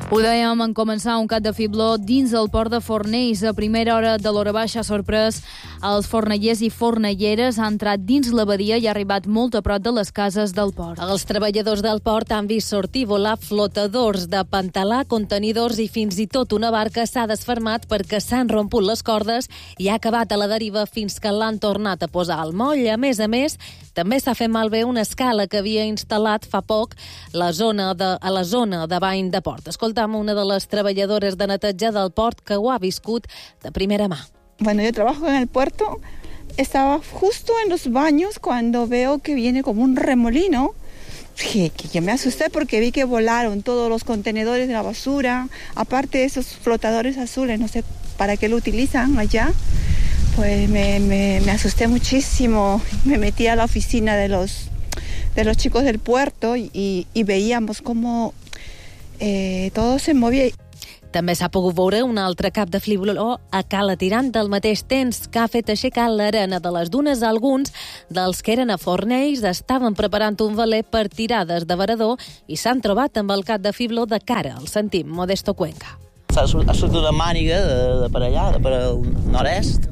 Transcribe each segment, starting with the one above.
Ho dèiem en començar un cap de fibló dins el port de Fornells. A primera hora de l'hora baixa ha sorprès els fornellers i fornelleres. Ha entrat dins la badia i ha arribat molt a prop de les cases del port. Els treballadors del port han vist sortir volar flotadors de pantalà, contenidors i fins i tot una barca s'ha desfermat perquè s'han romput les cordes i ha acabat a la deriva fins que l'han tornat a posar al moll. A més, també s'ha fet malbé una escala que havia instal·lat fa poc a la zona de bany de port. Escoltam una de les treballadores de neteja del port que ho ha viscut de primera mà. Bueno, yo trabajo en el puerto. Estaba justo en los baños cuando veo que viene como un remolino. Que yo me asusté porque vi que volaron todos los contenedores de la basura. Aparte de esos flotadores azules, no sé para qué lo utilizan allá. Pues me asusté muchísimo. Me metí a la oficina de los chicos del puerto y veíamos cómo todo se movia. També s'ha pogut veure un altre cap de fibló a Cala Tirant al mateix temps que ha fet aixecar l'arena de les dunes. Alguns dels que eren a Fornells estaven preparant un veler per tirades de varador i s'han trobat amb el cap de fibló de cara. El sentim, Modesto Cuenca. Ha sortit una màniga de per allà, de per al nord-est,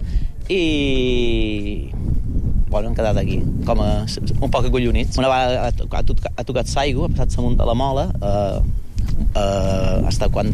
i bueno, han quedat aquí, com un poc acollonits. Una vegada ha tocat s'aigua, ha passat damunt de la mola, hasta quan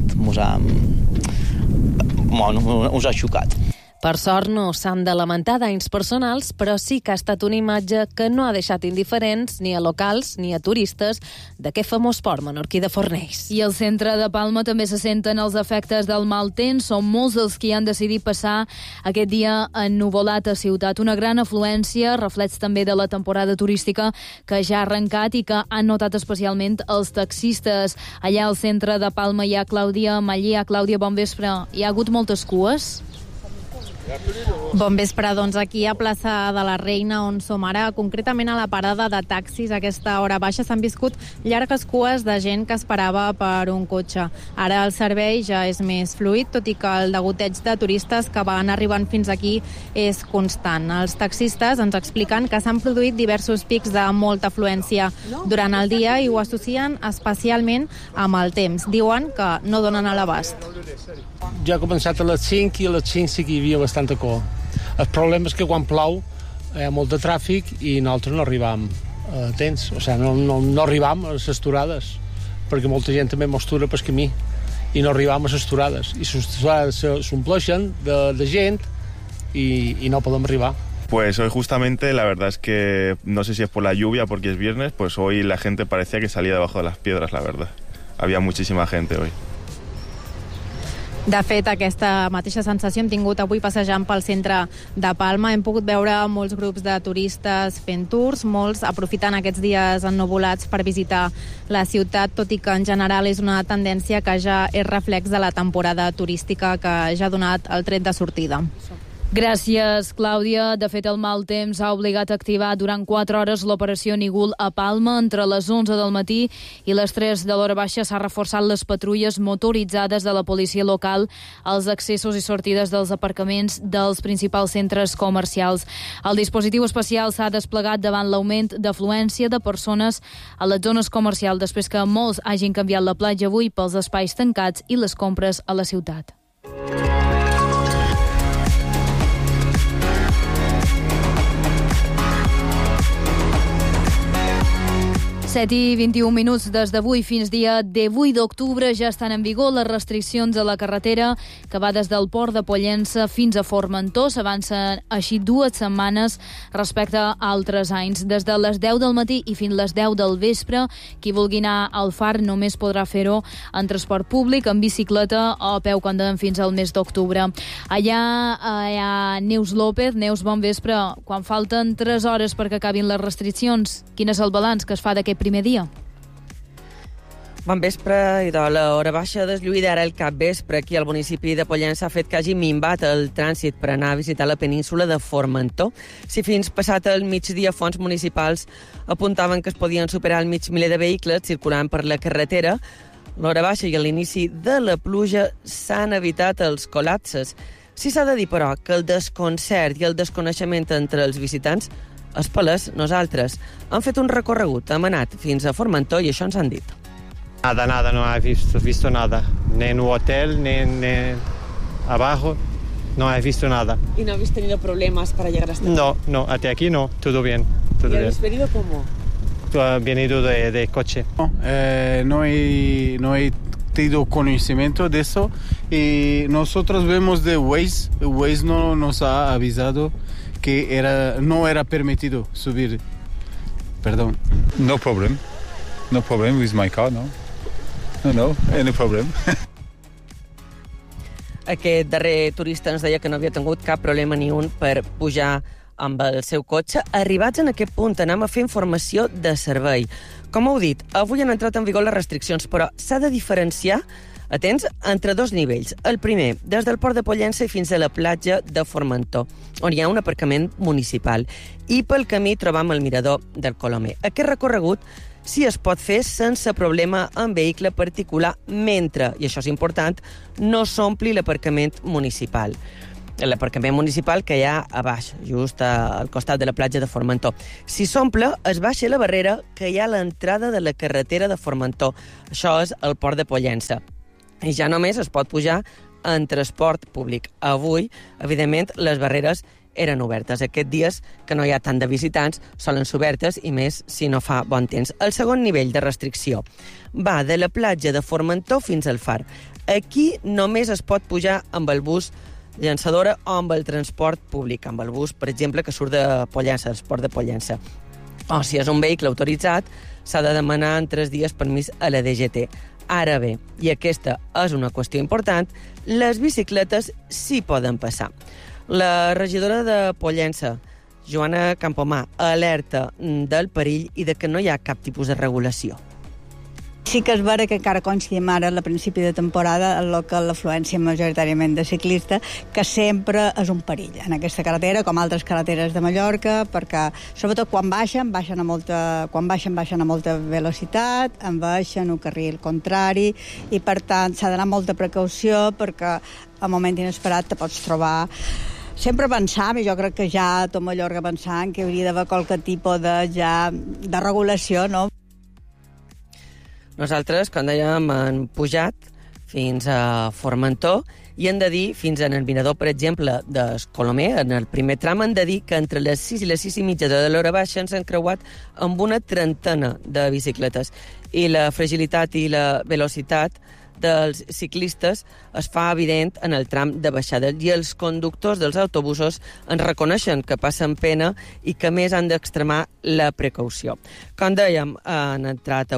us ha xocat. Per sort no s'han de lamentar danys personals, però sí que ha estat una imatge que no ha deixat indiferents ni a locals ni a turistes d'aquest famós port menorquí de Fornells. I al centre de Palma també se senten els efectes del mal temps. Són molts els qui han decidit passar aquest dia ennuvolat a ciutat. Una gran afluència, reflex també de la temporada turística que ja ha arrencat i que han notat especialment els taxistes. Allà al centre de Palma hi ha Clàudia Mallea. Clàudia, bon vespre. Hi ha hagut moltes cues? Bon vespre, doncs aquí a plaça de la Reina, on som ara, concretament a la parada de taxis, a aquesta hora baixa s'han viscut llargues cues de gent que esperava per un cotxe. Ara el servei ja és més fluid, tot i que el degoteig de turistes que van arribant fins aquí és constant. Els taxistes ens expliquen que s'han produït diversos pics de molta afluència durant el dia i ho associen especialment amb el temps. Diuen que no donen a l'abast. Ja ha començat a les 5 i a les 5 sí que hi havia bastanta cua. El problema és que quan plou hi ha molt de tràfic i nosaltres no arribam a temps, o sigui, no arribam a les esturades, perquè molta gent també mostura pel camí i no arribam a les esturades. I les esturades s'ompleixen de gent y no podemos arribar. Pues hoy justamente la verdad es que no sé si es por la lluvia, porque es viernes, pues hoy la gente parecía que salía debajo de las piedras, la verdad. Había muchísima gente hoy. De fet, aquesta mateixa sensació hem tingut avui passejant pel centre de Palma. Hem pogut veure molts grups de turistes fent tours, molts aprofitant aquests dies ennuvolats per visitar la ciutat, tot i que en general és una tendència que ja és reflex de la temporada turística que ja ha donat el tret de sortida. Gràcies, Clàudia. De fet, el mal temps ha obligat a activar durant 4 hores l'operació Nigul a Palma. Entre les 11 del matí i les 3 de l'hora baixa s'ha reforçat les patrulles motoritzades de la policia local als accessos i sortides dels aparcaments dels principals centres comercials. El dispositiu especial s'ha desplegat davant l'augment d'afluència de persones a les zones comercials després que molts hagin canviat la platja avui pels espais tancats i les compres a la ciutat. Set i 21 minuts des d'avui fins dia 18 d'octubre ja estan en vigor les restriccions a la carretera que va des del port de Pollença fins a Formentor. S'avancen així 2 setmanes respecte a altres anys. Des de les 10 del matí i fins les 10 del vespre, qui vulgui anar al Far només podrà fer-ho en transport públic, en bicicleta o a peu quan fins al mes d'octubre. Allà hi ha Neus López. Neus, bon vespre. Quan falten 3 hores perquè acabin les restriccions, quin és el balanç que es fa d'aquest primer dia? Bon vespre, i de l'hora baixa deslluïda ara el capvespre aquí al municipi de Pollença ha fet que hagi minvat el trànsit per anar a visitar la península de Formentor. Si fins passat el migdia fonts municipals apuntaven que es podien superar el mig miler de vehicles circulant per la carretera, l'hora baixa i a l'inici de la pluja s'han evitat els col·lapses. Sí s'ha de dir, però, que el desconcert i el desconeixement entre els visitants és palès nosaltres. Han fet un recorregut, hem anat fins a Formentor i això ens han dit. Nada, no he visto nada. Ni en un hotel, ni abajo, no he visto nada. ¿Y no habéis tenido problemas para llegar hasta aquí? No, hasta aquí no, todo bien. ¿Y habéis venido cómo? Tú has venido de coche. No he tenido conocimiento de eso y nosotros vemos de Waze. Waze no nos ha avisado que no era permitido subir. Perdón. No problem with my car, no, any problem. Aquest darrer turista ens deia que no havia tingut cap problema ni un per pujar amb el seu cotxe. Arribats en aquest punt, anem a fer informació de servei. Com heu dit, avui han entrat en vigor les restriccions, però s'ha de diferenciar, atents, entre dos nivells. El primer, des del port de Pollença i fins a la platja de Formentor, on hi ha un aparcament municipal. I pel camí trobam el mirador del Colomer. Aquest recorregut sí es pot fer sense problema en vehicle particular mentre, i això és important, no s'ompli l'aparcament municipal. L'aparcament municipal que hi ha a baix, just al costat de la platja de Formentor. Si s'omple, es baixa la barrera que hi ha a l'entrada de la carretera de Formentor. Això és el port de Pollença. I ja només es pot pujar en transport públic. Avui, evidentment, les barreres eren obertes. Aquests dies que no hi ha tant de visitants solen ser obertes i més si no fa bon temps. El segon nivell de restricció va de la platja de Formentor fins al far. Aquí només es pot pujar amb el bus llançadora o amb el transport públic, amb el bus, per exemple, que surt de Pollença, del port de Pollença. O si és un vehicle autoritzat, s'ha de demanar en 3 dies permís a la DGT. Ara bé, i aquesta és una qüestió important, les bicicletes sí poden passar. La regidora de Pollença, Joana Campomà, alerta del perill i de que no hi ha cap tipus de regulació. Sí que és vera que encara coincidim ara a principi de temporada en el que l'afluència majoritàriament de ciclistes, que sempre és un perill en aquesta carretera, com altres carreteres de Mallorca, perquè sobretot quan baixen a molta velocitat, en baixen un carril contrari i per tant s'ha d'anar amb molta precaució perquè a un moment inesperat te pots trobar. Sempre pensàvem, i jo crec que ja tot Mallorca pensant que hauria d'haver qualque tipus de regulació, no? Nosaltres, com dèiem, hem pujat fins a Formentor i hem de dir, fins en el mirador, per exemple, del Colomer, en el primer tram, hem de dir que entre les 6 i les 6 i mitja de l'hora baixa ens han creuat amb una trentena de bicicletes. I la fragilitat i la velocitat dels ciclistes es fa evident en el tram de baixada i els conductors dels autobusos ens reconeixen que passen pena i que més han d'extremar la precaució. Com dèiem, ha entrat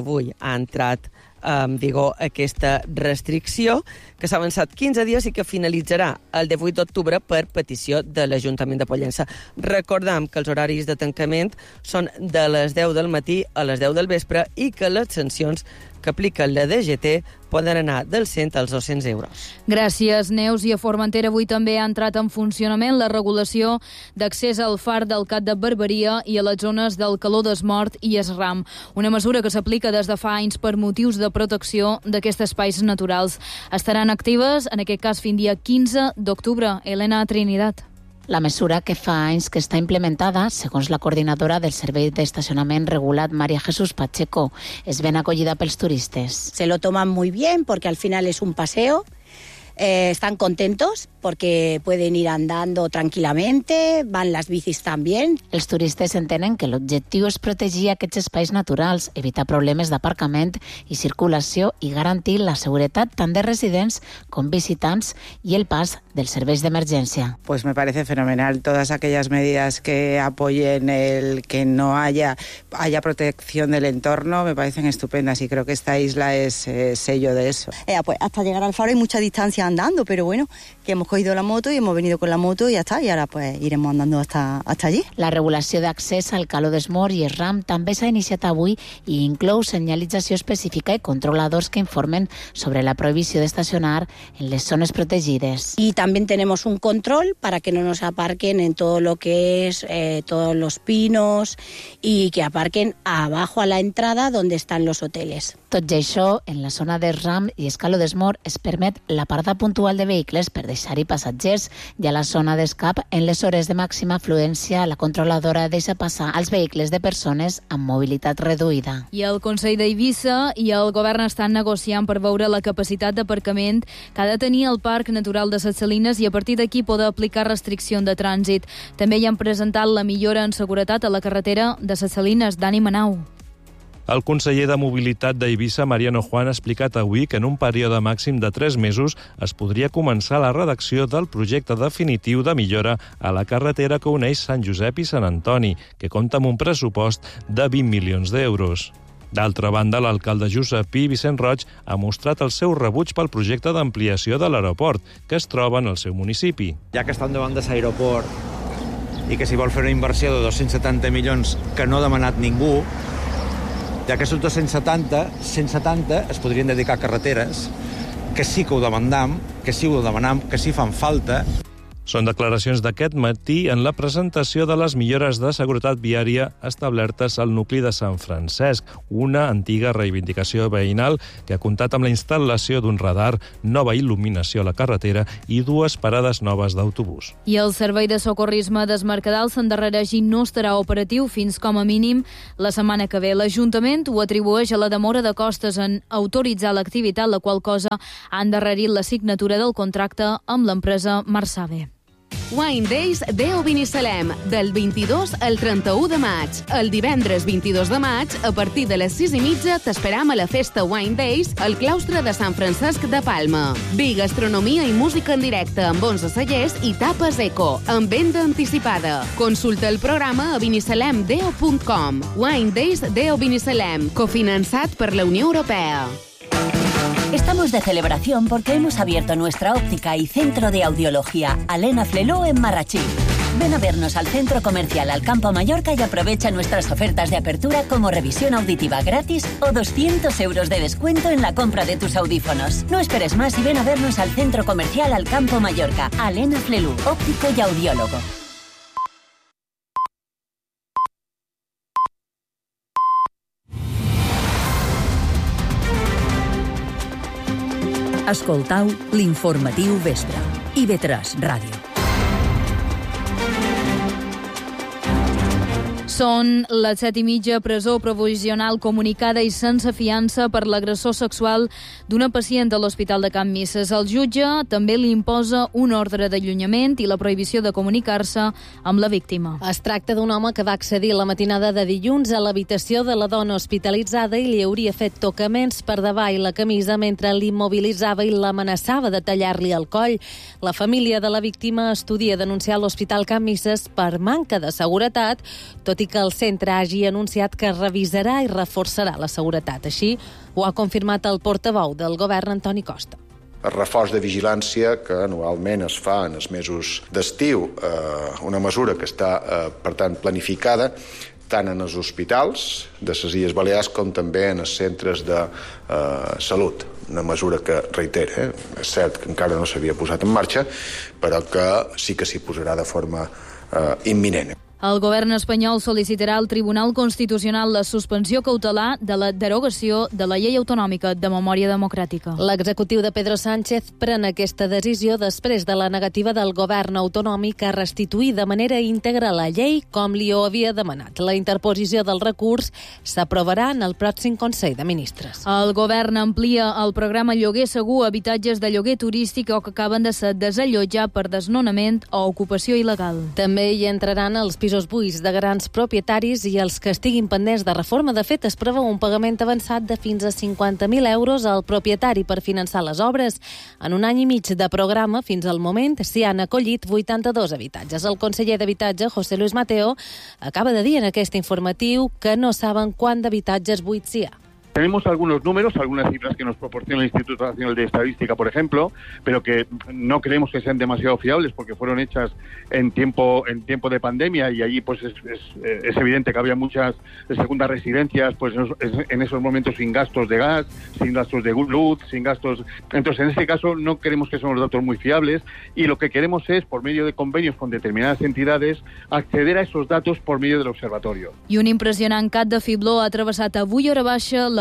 en vigor aquesta restricció que s'ha avançat 15 dies i que finalitzarà el 18 d'octubre per petició de l'Ajuntament de Pollença. Recordem que els horaris de tancament són de les 10 del matí a les 10 del vespre i que les sancions que aplica la DGT poden anar dels 100 als 200 euros. Gràcies, Neus. I a Formentera avui també ha entrat en funcionament la regulació d'accés al far del Cat de Barberia i a les zones del Caló d'Esmort i Esram. Una mesura que s'aplica des de fa anys per motius de protecció d'aquests espais naturals. Estaran actives, en aquest cas, fins dia 15 d'octubre. Elena Trinidad. La mesura que fa anys que està implementada, segons la coordinadora del Servei d'Estacionament Regulat, María Jesús Pacheco, és ben acollida pels turistes. Se lo toman muy bien porque al final es un paseo. Están contentos porque pueden ir andando tranquil·lament, van les bicis también. Els turistes entenen que l'objectiu és protegir aquests espais naturals, evitar problemes d'aparcament i circulació i garantir la seguretat tant de residents com visitants i el pas dels serveis d'emergència. Pues me parece fenomenal todas aquellas medidas que apoyen el que no haya protección del entorno, me parecen estupendas y creo que esta isla es sello de eso. Pues hasta llegar al faro hay mucha distancia andando, pero bueno, que hemos cogido la moto y hemos venido con la moto y ya está, y ahora pues iremos andando hasta allí. La regulació d'accés al Caló d'Esmort i Esram també s'ha iniciat avui i inclou senyalització específica i controladors que informen sobre la prohibició d'estacionar en les zones protegides. Y también tenemos un control para que no nos aparquen en todo lo que es todos los pinos y que aparquen abajo a la entrada donde están los hoteles. Tot i això, en la zona de Ram i Escalo d'Esmor es permet la parada puntual de vehicles per deixar-hi passatgers i a la zona d'escap, en les hores de màxima afluència, la controladora deixa passar els vehicles de persones amb mobilitat reduïda. I el Consell d'Eivissa i el govern estan negociant per veure la capacitat d'aparcament que ha de tenir el Parc Natural de Ses Salines i a partir d'aquí poder aplicar restricció de trànsit. També hi han presentat la millora en seguretat a la carretera de Ses Salines. Dani Manau. El conseller de Mobilitat d'Eivissa, Mariano Juan, ha explicat avui que en un període màxim de 3 mesos es podria començar la redacció del projecte definitiu de millora a la carretera que uneix Sant Josep i Sant Antoni, que compta amb un pressupost de 20 milions d'euros. D'altra banda, l'alcalde Josepí, Vicent Roig, ha mostrat el seu rebuig pel projecte d'ampliació de l'aeroport, que es troba en el seu municipi. Ja que estan davant de l'aeroport i que s'hi vol fer una inversió de 270 milions que no ha demanat ningú, ja que aquests 170 es podrien dedicar a carreteres, que sí que ho demandam, que sí fan falta. Són declaracions d'aquest matí en la presentació de les millores de seguretat viària establertes al nucli de Sant Francesc, una antiga reivindicació veïnal que ha comptat amb la instal·lació d'un radar, nova il·luminació a la carretera i 2 parades noves d'autobús. I el servei de socorrisme d'Es Mercadal s'endarrereix i no estarà operatiu fins com a mínim la setmana que ve. L'Ajuntament ho atribueix a la demora de costes en autoritzar l'activitat, la qual cosa ha endarrerit la signatura del contracte amb l'empresa Marsabe. Wine Days Deo Binissalem, del 22 al 31 de maig. El divendres 22 de maig, a partir de les 6:30, t'esperam a la festa Wine Days al claustre de Sant Francesc de Palma. Vi, gastronomia i música en directe amb 11 cellers i tapes eco, amb venda anticipada. Consulta el programa a binissalemdeo.com. Wine Days Deo Binissalem, cofinançat per la Unió Europea. Estamos de celebración porque hemos abierto nuestra óptica y centro de audiología Alena Fleló en Marrachí. Ven a vernos al Centro Comercial Alcampo Mallorca y aprovecha nuestras ofertas de apertura como revisión auditiva gratis o 200 euros de descuento en la compra de tus audífonos. No esperes más y ven a vernos al Centro Comercial Alcampo Mallorca. Alena Flelú, óptico y audiólogo. Escoltau l'informatiu vespre. IB3 Ràdio. Són les 7:30, presó provisional comunicada i sense fiança per l'agressor sexual d'una pacient de l'Hospital de Can Misses. El jutge també li imposa un ordre d'allunyament i la prohibició de comunicar-se amb la víctima. Es tracta d'un home que va accedir la matinada de dilluns a l'habitació de la dona hospitalitzada i li hauria fet tocaments per davall la camisa mentre l'immobilitzava i l'amenaçava de tallar-li el coll. La família de la víctima estudia denunciar l'Hospital Can Misses per manca de seguretat, tot i que el centre hagi anunciat que revisarà i reforçarà la seguretat. Així ho ha confirmat el portaveu del govern, Antoni Costa. El reforç de vigilància que anualment es fa en els mesos d'estiu, una mesura que està, per tant, planificada tant en els hospitals de les Illes Balears com també en els centres de salut. Una mesura que, reitera, és cert que encara no s'havia posat en marxa, però que sí que s'hi posarà de forma imminent. El govern espanyol sol·licitarà al Tribunal Constitucional la suspensió cautelar de la derogació de la llei autonòmica de memòria democràtica. L'executiu de Pedro Sánchez pren aquesta decisió després de la negativa del govern autonòmic a restituir de manera íntegra la llei com li ho havia demanat. La interposició del recurs s'aprovarà en el pròxim Consell de Ministres. El govern amplia el programa Lloguer Segur a habitatges de lloguer turístic o que acaben de ser desallotjar per desnonament o ocupació il·legal. També hi entraran els pisos buits de grans propietaris i els que estiguin pendents de reforma. De fet, es preveu un pagament avançat de fins a 50.000 euros al propietari per finançar les obres. En un any i mig de programa, fins al moment, s'hi han acollit 82 habitatges. El conseller d'Habitatge, José Luis Mateo, acaba de dir en aquest informatiu que no saben quant d'habitatges buits hi ha. Tenemos algunos números, algunas cifras que nos proporciona el Instituto Nacional de Estadística, por ejemplo, pero que no creemos que sean demasiado fiables porque fueron hechas en tiempo de pandemia y allí pues es evidente que había muchas segundas residencias pues en esos momentos sin gastos de gas, sin gastos de luz, sin gastos. Entonces, en este caso no creemos que son los datos muy fiables y lo que queremos es, por medio de convenios con determinadas entidades, acceder a esos datos por medio del observatorio. I un impressionant cat de fibló ha travessat avui hora baixa la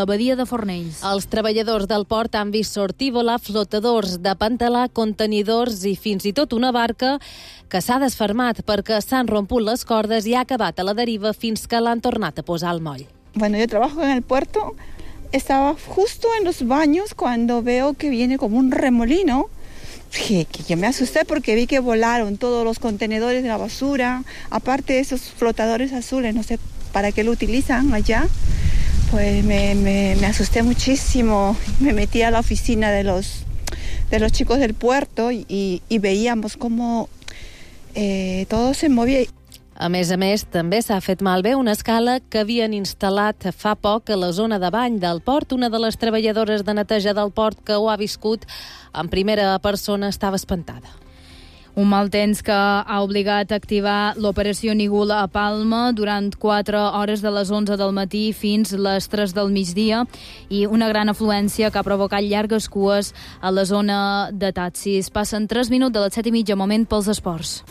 la badia de Fornells. Els treballadors del port han vist sortir volar flotadors de pantalà, contenidors i fins i tot una barca que s'ha desfermat perquè s'han romput les cordes i ha acabat a la deriva fins que l'han tornat a posar al moll. Bueno, yo trabajo en el puerto. Estaba justo en los baños cuando veo que viene como un remolino. Que yo me asusté porque vi que volaron todos los contenedores de la basura, aparte de esos flotadores azules, no sé para qué lo utilizan allá. Pues me asusté muchísimo. Me metí a la oficina de los chicos del puerto y veíamos cómo todo se movía. A més, també s'ha fet malbé una escala que havien instal·lat fa poc a la zona de bany del port. Una de les treballadores de neteja del port que ho ha viscut en primera persona estava espantada. Un mal temps que ha obligat a activar l'operació Nigula a Palma durant 4 hores de les 11 del matí fins les 3 del migdia i una gran afluència que ha provocat llargues cues a la zona de taxis. Passen 3 minuts de les 7:30, moment pels esports.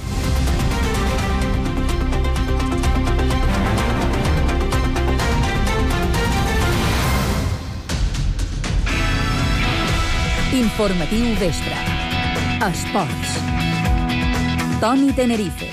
Informatiu Vespre. Esports. Toni Tenerife.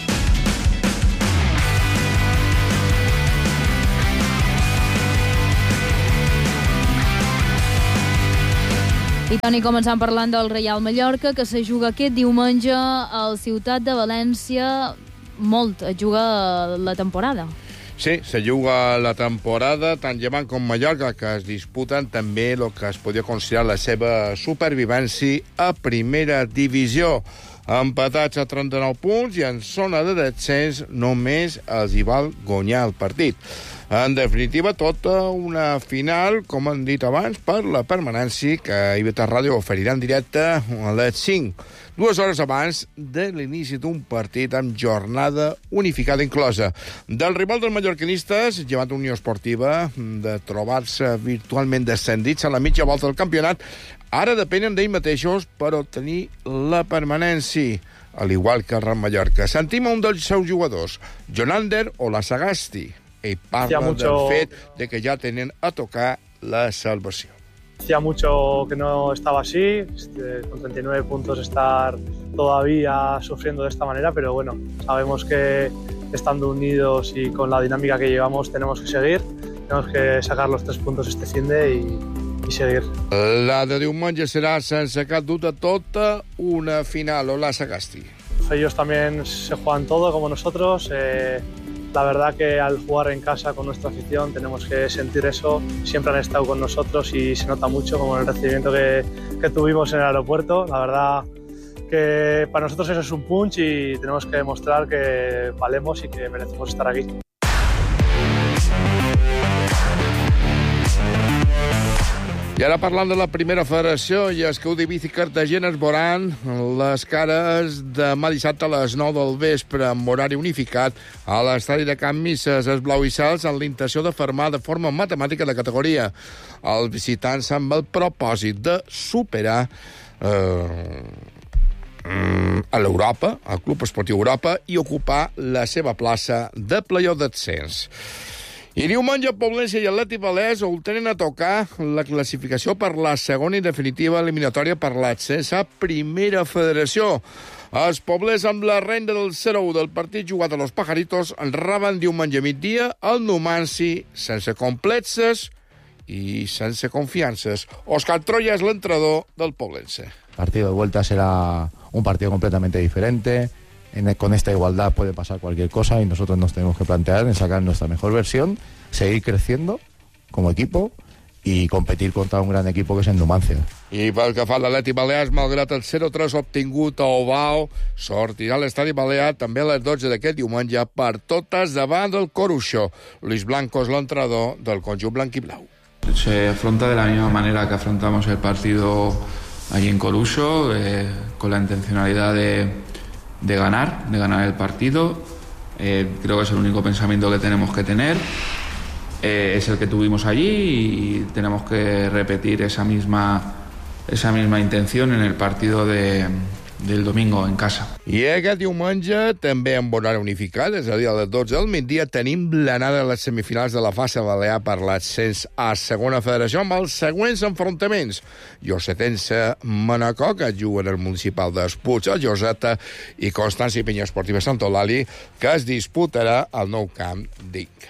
I Toni, començant parlant del Reial Mallorca, que se juga aquest diumenge al Ciutat de València. Molt es juga la temporada. Sí, se juga la temporada, tant Llevant com Mallorca, que es disputen també el que es podria considerar la seva supervivència a primera divisió. Empatats a 39 punts i en zona de descens només els hi val guanyar el partit. En definitiva, tota una final, com han dit abans, per la permanència que IB3 Ràdio oferirà en directe a les 5, 2 hores abans de l'inici d'un partit amb jornada unificada inclosa. Del rival dels mallorquinistes, Llevant Unió Esportiva, de trobar-se virtualment descendits a la mitja volta del campionat, ara depenen d'ells mateixos per obtenir la permanència, al igual que el Real Mallorca. Sentim un dels seus jugadors, Jonander Olasagasti. Ell parla del fet de que ja tenen a tocar la salvació. Hacía mucho que no estaba así, con 39 puntos estar todavía sufriendo de esta manera, pero bueno, sabemos que estando unidos y con la dinámica que llevamos tenemos que seguir, tenemos que sacar los 3 puntos este finde y seguir. La de diumenge serà sense cap dubte tota una final. Hola, Sagasti. Ellos también se juegan todo como nosotros. La verdad que al jugar en casa con nuestra afición tenemos que sentir eso. Siempre han estado con nosotros y se nota mucho, como en el recibimiento que tuvimos en el aeropuerto. La verdad que para nosotros eso es un punch y tenemos que demostrar que valemos y que merecemos estar aquí. I ara parlant de la primera federació, i és que Udivís i Cartagena es veuran les cares demà dissabte a les 9 del vespre amb horari unificat a l'estadi de Can Misses. Els blau-i-cels amb la intenció de fermar de forma matemàtica de categoria. Els visitants amb el propòsit de superar a l'Europa, al Club Esportiu Europa, i ocupar la seva plaça de playoff d'ascens. I diumenge, Poblense i Atlètic Balears ho tenen a tocar la classificació per la segona i definitiva eliminatòria per l'ascens a primera federació. Els poblers, amb la renda del 0-1 del partit jugat a Los Pajaritos, en reben diumenge migdia al Numanci, sense complexes i sense confiances. Òscar Troya és l'entrenador del Poblense. El partido de vuelta será un partido completamente diferente. Con esta igualdad puede pasar cualquier cosa y nosotros nos tenemos que plantear en sacar nuestra mejor versión, seguir creciendo como equipo y competir contra un gran equipo que es el Numancia. I pel que fa a l'Atlètic Balears, malgrat el 0-3 obtingut a Ovao, sortirà a l'estadi Balear també a les 12 d'aquest diumenge per totes davant del Coruxo. Luis Blanco és l'entrenador del conjunt blanquiblau. Se afronta de la misma manera que afrontamos el partido allí en Coruxo, con la intencionalidad de ganar el partido. Creo que es el único pensamiento que tenemos que tener. Es el que tuvimos allí y tenemos que repetir esa misma intención en el partido de del domingo en casa. I aquest diumenge, també amb horari unificat, és a dir, a les 12 del migdia, tenim l'anada de les semifinals de la fase balear per l'ascens a segona federació amb els següents enfrontaments. Llosetense Manacor, que juguen el municipal d'Espuig, el Lloseta, i Constància i Penya Esportiva Sant Eulàlia, que es disputarà al nou camp d'Inca.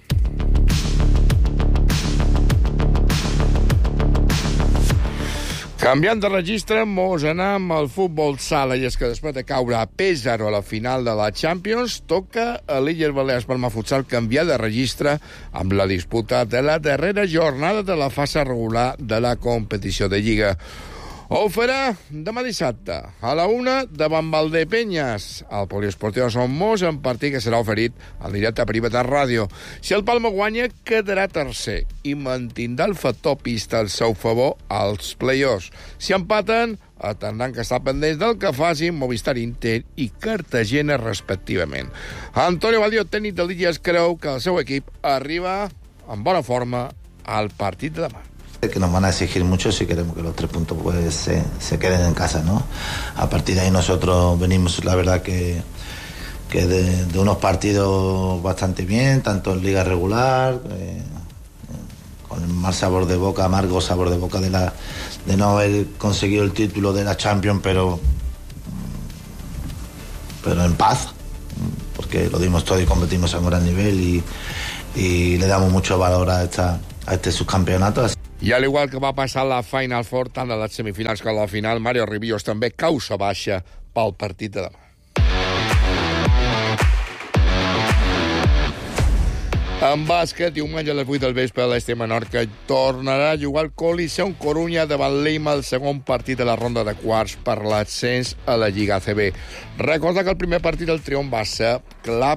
Canviant de registre, mos anem al futbol sala, i és que després de caure a Pèsaro a la final de la Champions, toca a l'Illes Balears Palma Futsal canviar de registre amb la disputa de la darrera jornada de la fase regular de la competició de Lliga. Ho farà demà dissabte, a la 1 davant Valdepenyes, al Poliesportiu de Somos, en partit que serà oferit en directe a Privatat Ràdio. Si el Palma guanya, quedarà tercer i mantindrà el factor pista al seu favor als play-offs. Si empaten, atendran que està pendents del que facin Movistar Inter i Cartagena, respectivament. Antonio Valdio, tècnic de l'Illes, creu que el seu equip arriba en bona forma al partit de demà. Que nos van a exigir mucho si queremos que los 3 puntos pues se queden en casa, ¿no? A partir de ahí nosotros venimos, la verdad que de unos partidos bastante bien, tanto en liga regular, con el mal sabor de boca, amargo sabor de boca de no haber conseguido el título de la Champions, pero en paz, porque lo dimos todo y competimos a un gran nivel y le damos mucho valor a este subcampeonato. I al igual que va passar la Final Four, tant a les semifinals com a la final, Mario Ribillos també causa baixa pel partit de demà. En bàsquet, diumenge a les 8 del vespre, l'Este Menorca tornarà a jugar al Coliseum Coruña davant l'Eima, el segon partit de la ronda de quarts per l'ascens a la Lliga ACB. Recorda que el primer partit del triomf va ser clar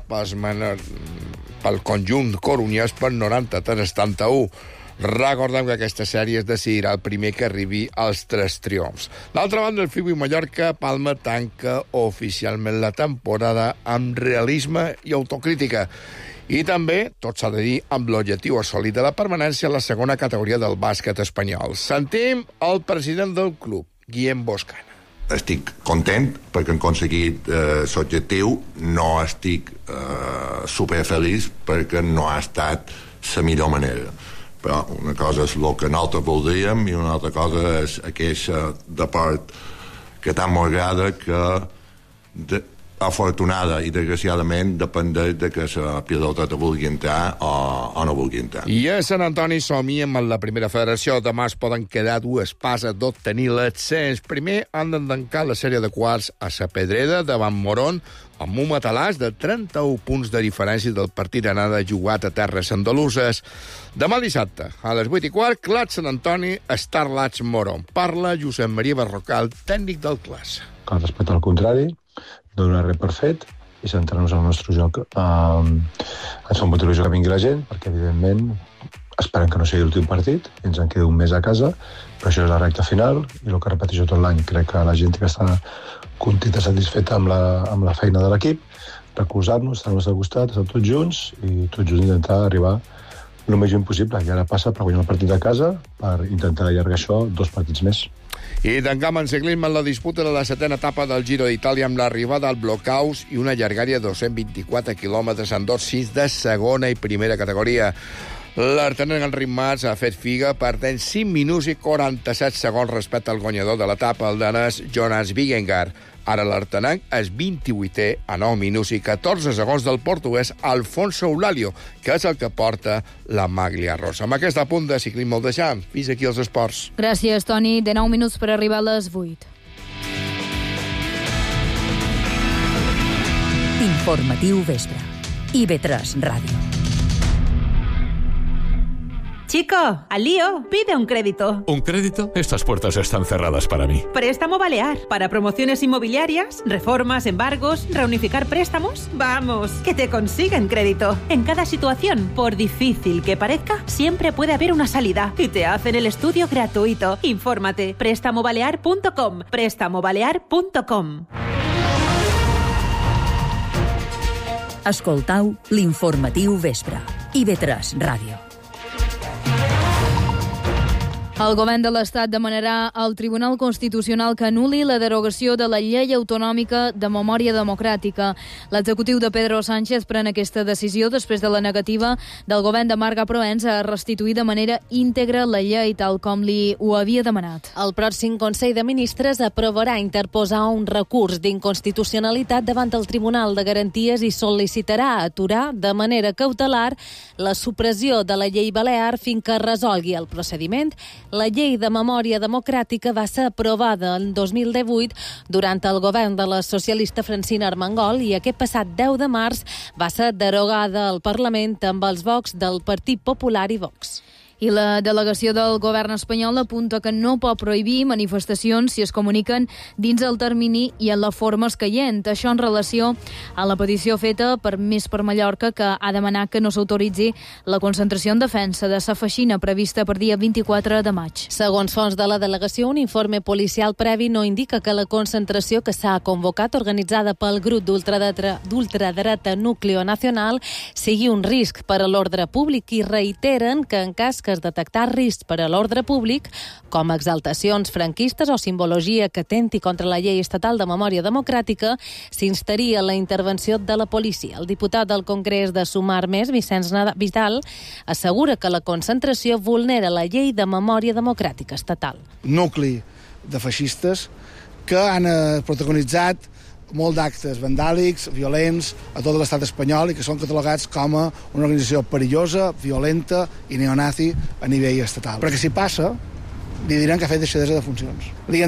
pel conjunt corunyès per 93-71. Recordem que aquesta sèrie es decidirà el primer que arribi als 3 triomfs. D'altra banda, el Fibu i Mallorca, Palma tanca oficialment la temporada amb realisme i autocrítica. I també, tot s'ha de dir, amb l'objectiu assolit de la permanència a la segona categoria del bàsquet espanyol. Sentim el president del club, Guillem Boscana. Estic content perquè hem aconseguit l'objectiu, no estic superfeliç perquè no ha estat la millor manera. Però una cosa és el que nosaltres voldríem i una altra cosa és aquesta de part que tant m'agrada que afortunada i desgraciadament dependeix de que la pilota vulgui entrar o no vulgui entrar. I a Sant Antoni somiem en la primera federació. Demà es poden quedar 2 passes d'obtenir l'ascens. Primer han d'entancar la sèrie de quarts a la Pedrera davant Moron amb un matalàs de 31 punts de diferència del partit d'anada jugat a terres andaluses. Demà dissabte, a les 8:15, Clat Sant Antoni, Starlats Moron. Parla Josep Maria Barrocal, tècnic del Clas. Cal respectar al contrari, no donar res per fet i centrar-nos en el nostre joc. Ens fa molta il·lusió que vingui la gent, perquè evidentment esperem que no sigui l'últim partit, ens en queda un mes a casa, però això és la recta final, i el que repeteixo tot l'any, crec que la gent que està contenta, satisfeta amb la feina de l'equip, recolzar-nos, estar al nostre costat, estar tots junts, i tots junts intentar arribar el més lluny possible. I ara passa per guanyar el partit a casa, per intentar allargar això 2 partits més. I tancam en ciclisme en la disputa de la 7a etapa del Giro d'Itàlia amb l'arribada al Blockhaus i una llargària de 224 quilòmetres en 2 6 de segona i primera categoria. L'artenent Enric Mas ha fet figa perdent 5 minuts i 47 segons respecte al guanyador de l'etapa, el danès Jonas Vingegaard. Ara l'artenenc és 28è a 9 minuts i 14 segons del portuguès Alfonso Eulalio, que és el que porta la maglia rosa. Amb aquest apunt de ciclisme el deixam. Fins aquí els esports. Gràcies, Toni. De 9 minuts per arribar a les 8. Informatiu vespre. IB3 Ràdio. Chico, al lío, pide un crédito. ¿Un crédito? Estas puertas están cerradas para mí. Préstamo Balear. Para promociones inmobiliarias, reformas, embargos, reunificar préstamos. Vamos, que te consiguen crédito. En cada situación, por difícil que parezca, siempre puede haber una salida. Y te hacen el estudio gratuito. Infórmate. Prestamobalear.com. Prestamobalear.com. Escoltau l'informatiu vespre. IB3 Ràdio. El govern de l'Estat demanarà al Tribunal Constitucional que anul·li la derogació de la llei autonòmica de memòria democràtica. L'executiu de Pedro Sánchez pren aquesta decisió després de la negativa del govern de Marga Proens a restituir de manera íntegra la llei tal com li ho havia demanat. El pròxim Consell de Ministres aprovarà interposar un recurs d'inconstitucionalitat davant el Tribunal de Garanties i sol·licitarà aturar de manera cautelar la supressió de la llei balear fins que resolgui el procediment. La llei de memòria democràtica va ser aprovada en 2018 durant el govern de la socialista Francina Armengol i aquest passat 10 de març va ser derogada al Parlament amb els vots del Partit Popular i Vox. I la delegació del govern espanyol apunta que no pot prohibir manifestacions si es comuniquen dins el termini i en la forma escaient. Això en relació a la petició feta per Més per Mallorca, que ha demanat que no s'autoritzi la concentració en defensa de sa feixina prevista per dia 24 de maig. Segons fonts de la delegació, un informe policial previ no indica que la concentració que s'ha convocat, organitzada pel grup d'ultradreta Núcleo Nacional, sigui un risc per a l'ordre públic i reiteren que en cas que es detectar riscs per a l'ordre públic, com exaltacions franquistes o simbologia que atenti contra la llei estatal de memòria democràtica, s'instaria la intervenció de la policia. El diputat del Congrés de Sumar Més, Vicenç Vidal, assegura que la concentració vulnera la llei de memòria democràtica estatal. Nucli de feixistes que han protagonitzat molt d'actes vandàlics, violents a tot l'estat espanyol i que són catalogats com a una organització perillosa, violenta i neonazi a nivell estatal. Perquè si passa, li diran que ha fet deixadesa de funcions.